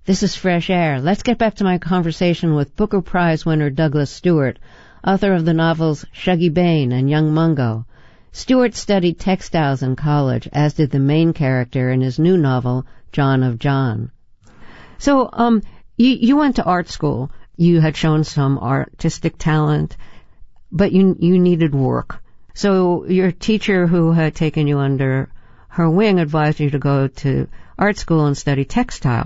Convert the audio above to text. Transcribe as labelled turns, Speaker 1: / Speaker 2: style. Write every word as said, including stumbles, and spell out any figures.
Speaker 1: This is Fresh Air. Let's get back to my conversation with Booker Prize winner Douglas Stewart, author of the novels Shuggie Bain and Young Mungo. Stewart studied textiles in college, as did the main character in his new novel, John of John. So, um, you, you went to art school. You had shown some artistic talent, but you, you needed work. So your teacher who had taken you under her wing advised you to go to art school and study textile.